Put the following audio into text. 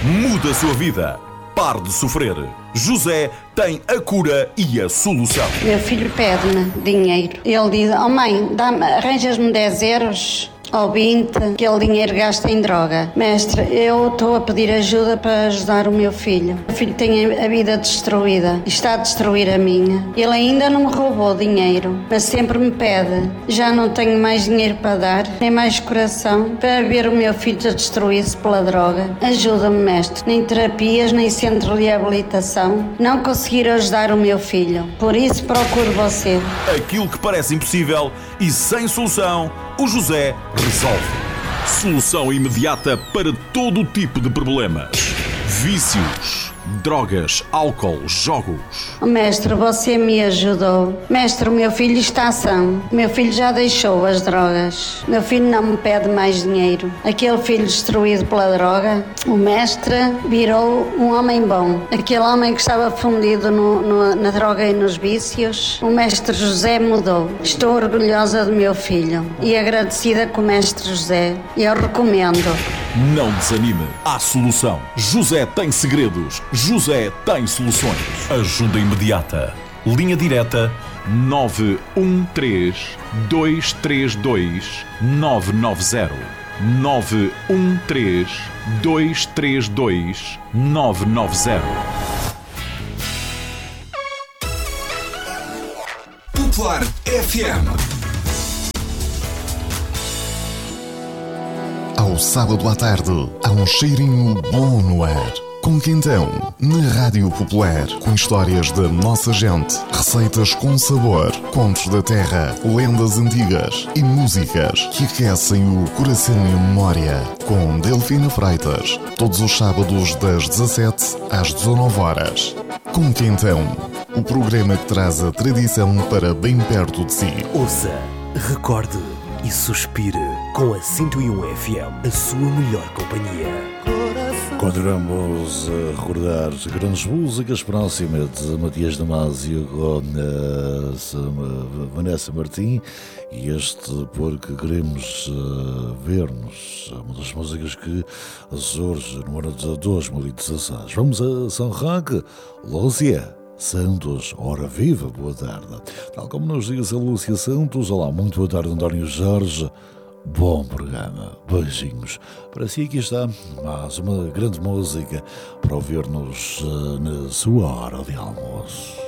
Muda a sua vida. Pare de sofrer. José tem a cura e a solução. Meu filho pede-me dinheiro. Ele diz: oh mãe, arranjas-me 10 euros ou 20, aquele dinheiro gasta em droga. Mestre, eu estou a pedir ajuda para ajudar o meu filho. O filho tem a vida destruída e está a destruir a minha. Ele ainda não me roubou dinheiro, mas sempre me pede. Já não tenho mais dinheiro para dar, nem mais coração para ver o meu filho destruir-se pela droga. Ajuda-me, mestre. Nem terapias, nem centro de reabilitação. Não conseguir ajudar o meu filho. Por isso procuro você. Aquilo que parece impossível e sem solução, o José resolve. Solução imediata para todo o tipo de problemas. Vícios, drogas, álcool, jogos. Mestre, você me ajudou. Mestre, o meu filho está são. O meu filho já deixou as drogas. O meu filho não me pede mais dinheiro. Aquele filho destruído pela droga, o mestre virou um homem bom. Aquele homem que estava fundido na droga e nos vícios, o mestre José mudou. Estou orgulhosa do meu filho e agradecida com o mestre José. Eu recomendo. Não desanime. Há solução. José tem segredos. José tem soluções. Ajuda imediata. Linha direta 913 232 990. 913 232 990. Popular FM. Ao sábado à tarde, há um cheirinho bom no ar. Com Quentão, na Rádio Popular, com histórias da nossa gente, receitas com sabor, contos da terra, lendas antigas e músicas que aquecem o coração e a memória. Com Delfina Freitas, todos os sábados das 17 às 19 horas. Com Quentão, o programa que traz a tradição para bem perto de si. Ouça, recorde e suspire com a 101 FM, a sua melhor companhia. Continuamos a recordar grandes músicas, próxima de Matias Damasio com Vanessa Martim, e este porque queremos ver-nos, uma das músicas que surge no ano de 2016. Vamos a São Roque, Lúcia Santos, ora viva, boa tarde. Tal como nos diz a Lúcia Santos, olá, muito boa tarde, António Jorge. Bom programa, beijinhos. Para si aqui está mais uma grande música para ouvir-nos na sua hora de almoço.